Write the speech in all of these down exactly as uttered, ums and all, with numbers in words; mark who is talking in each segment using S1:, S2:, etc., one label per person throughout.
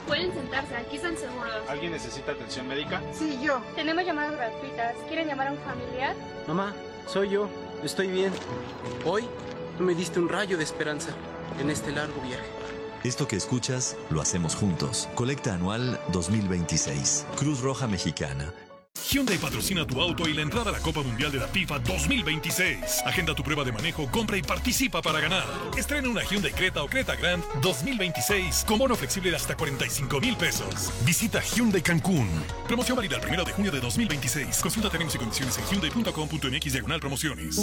S1: Pueden sentarse, aquí están seguros.
S2: ¿Alguien necesita atención médica?
S3: Sí, yo.
S1: Tenemos llamadas gratuitas. ¿Quieren llamar a un familiar?
S4: Mamá, soy yo. Estoy bien. Hoy me diste un rayo de esperanza en este largo viaje.
S5: Esto que escuchas, lo hacemos juntos. Colecta anual dos mil veintiséis. Cruz Roja Mexicana.
S6: Hyundai patrocina tu auto y la entrada a la Copa Mundial de la FIFA dos mil veintiséis. Agenda tu prueba de manejo, compra y participa para ganar. Estrena una Hyundai Creta o Creta Grand dos mil veintiséis con bono flexible de hasta cuarenta y cinco mil pesos. Visita Hyundai Cancún. Promoción válida el primero de junio de dos mil veintiséis. Consulta términos y condiciones en hyundai punto com punto m x diagonal promociones.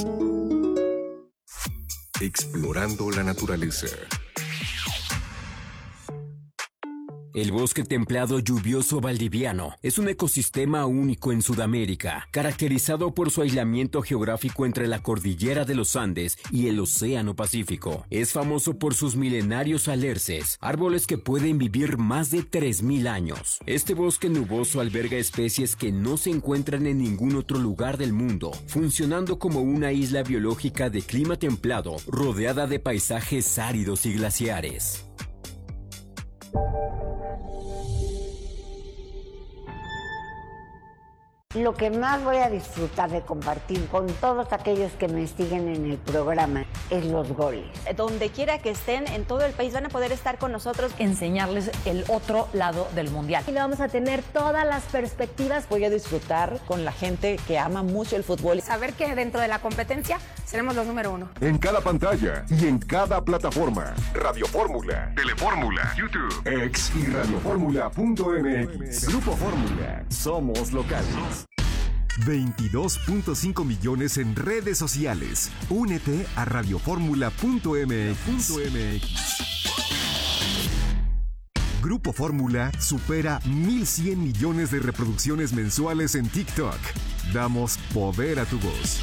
S7: Explorando la naturaleza.
S8: El bosque templado lluvioso valdiviano es un ecosistema único en Sudamérica, caracterizado por su aislamiento geográfico entre la cordillera de los Andes y el Océano Pacífico. Es famoso por sus milenarios alerces, árboles que pueden vivir más de tres mil años. Este bosque nuboso alberga especies que no se encuentran en ningún otro lugar del mundo, funcionando como una isla biológica de clima templado, rodeada de paisajes áridos y glaciares.
S9: Lo que más voy a disfrutar de compartir con todos aquellos que me siguen en el programa es los goles.
S10: Donde quiera que estén en todo el país van a poder estar con nosotros, enseñarles el otro lado del mundial.
S11: Y vamos a tener todas las perspectivas.
S12: Voy a disfrutar con la gente que ama mucho el fútbol.
S10: Saber que dentro de la competencia seremos los número uno.
S7: En cada pantalla y en cada plataforma. Radio Fórmula, Telefórmula, YouTube, X y radiofórmula punto m x. Grupo Fórmula. Somos locales.
S13: veintidós punto cinco millones en redes sociales. Únete a radiofórmula punto m x. Grupo Fórmula supera mil cien millones de reproducciones mensuales en TikTok. Damos poder a tu voz.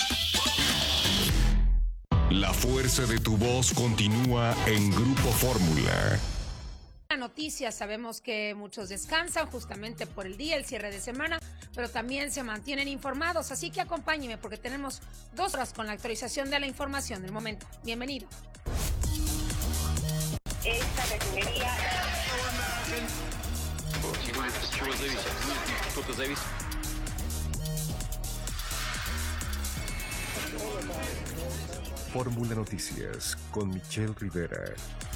S7: La fuerza de tu voz continúa en Grupo Fórmula.
S14: Noticias, sabemos que muchos descansan justamente por el día, el cierre de semana, pero también se mantienen informados, así que acompáñeme porque tenemos dos horas con la actualización de la información del momento. Bienvenido.
S15: Esta refinería...
S7: Fórmula Noticias con Michelle Rivera.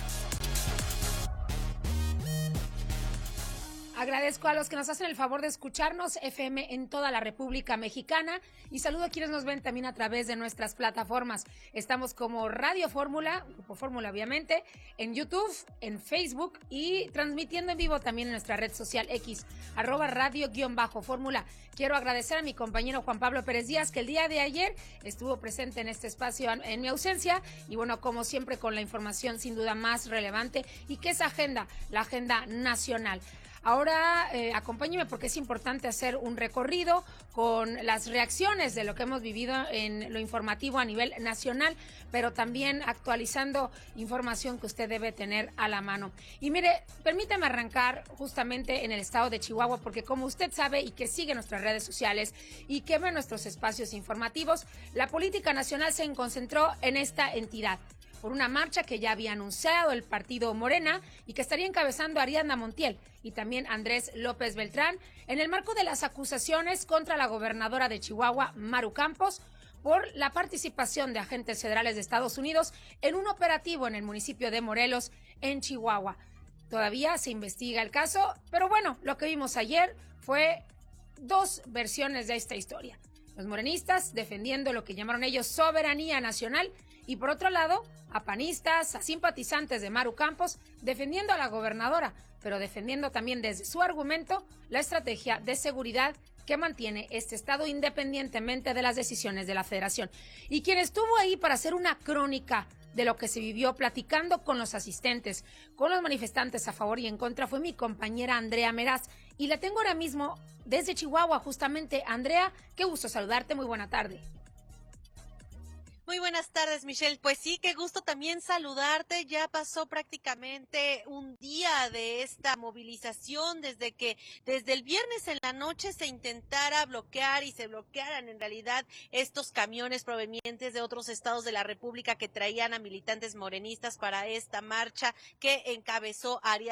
S14: Agradezco a los que nos hacen el favor de escucharnos, F M en toda la República Mexicana, y saludo a quienes nos ven también a través de nuestras plataformas. Estamos como Radio Fórmula, Grupo Fórmula obviamente, en YouTube, en Facebook y transmitiendo en vivo también en nuestra red social X, arroba radio-fórmula. Quiero agradecer a mi compañero Juan Pablo Pérez Díaz, que el día de ayer estuvo presente en este espacio en mi ausencia, y bueno, como siempre con la información sin duda más relevante, y que es agenda, la agenda nacional. Ahora eh, acompáñeme porque es importante hacer un recorrido con las reacciones de lo que hemos vivido en lo informativo a nivel nacional, pero también actualizando información que usted debe tener a la mano. Y mire, permítame arrancar justamente en el estado de Chihuahua, porque como usted sabe y que sigue nuestras redes sociales y que ve nuestros espacios informativos, la política nacional se concentró en esta entidad por una marcha que ya había anunciado el partido Morena y que estaría encabezando Ariadna Montiel y también Andrés López Beltrán en el marco de las acusaciones contra la gobernadora de Chihuahua, Maru Campos, por la participación de agentes federales de Estados Unidos en un operativo en el municipio de Morelos, en Chihuahua. Todavía se investiga el caso, pero bueno, lo que vimos ayer fue dos versiones de esta historia. Los morenistas defendiendo lo que llamaron ellos soberanía nacional, y por otro lado, a panistas, a simpatizantes de Maru Campos, defendiendo a la gobernadora, pero defendiendo también desde su argumento la estrategia de seguridad que mantiene este estado independientemente de las decisiones de la federación. Y quien estuvo ahí para hacer una crónica de lo que se vivió platicando con los asistentes, con los manifestantes a favor y en contra, fue mi compañera Andrea Meraz, y la tengo ahora mismo desde Chihuahua justamente. Andrea, qué gusto saludarte, muy buena tarde.
S16: Muy buenas tardes, Michelle. Pues sí, qué gusto también saludarte. Ya pasó prácticamente un día de esta movilización desde que desde el viernes en la noche se intentara bloquear y se bloquearan en realidad estos camiones provenientes de otros estados de la República que traían a militantes morenistas para esta marcha que encabezó Ariadna